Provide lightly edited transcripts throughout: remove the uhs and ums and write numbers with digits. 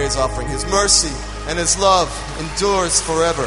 praise offering. His mercy and His love endures forever.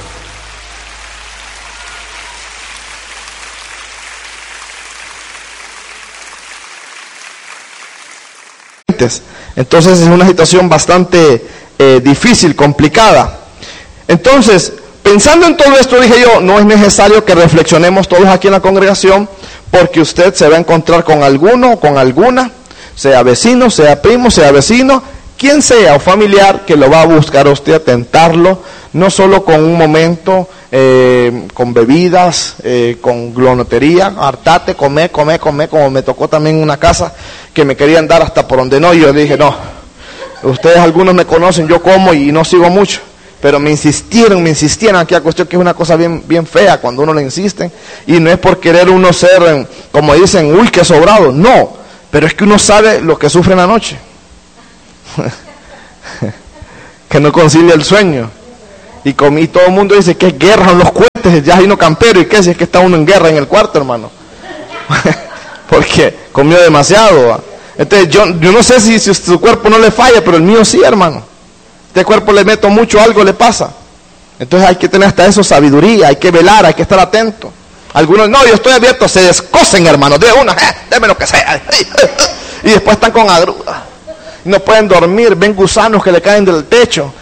Entonces es una situación bastante difícil, complicada. Entonces, pensando en todo esto, dije yo, no es necesario que reflexionemos todos aquí en la congregación, porque usted se va a encontrar con alguno o con alguna, sea vecino, sea primo, sea vecino, quien sea o familiar, que lo va a buscar a usted, a tentarlo, no solo con un momento, con bebidas, con glonotería, hartate, come, como me tocó también en una casa que me querían dar hasta por donde no, y yo dije, no, ustedes algunos me conocen, yo como y no sigo mucho, pero me insistieron, aquella cuestión que es una cosa bien fea cuando uno le insisten, y no es por querer uno ser, como dicen, uy, qué sobrado, no, pero es que uno sabe lo que sufre en la noche, que no concilia el sueño. Y todo el mundo dice que es guerra en los cohetes, ya hay uno campero, y qué si es que está uno en guerra en el cuarto, hermano. Porque comió demasiado, ¿va? Entonces yo no sé si su cuerpo no le falla, pero el mío sí, hermano. Este cuerpo le meto mucho, algo le pasa. Entonces hay que tener hasta eso sabiduría, hay que velar, hay que estar atento. Algunos, no, yo estoy abierto, se descosen, hermano, de una, deme lo que sea. Y después están con agruras. No pueden dormir, ven gusanos que le caen del techo.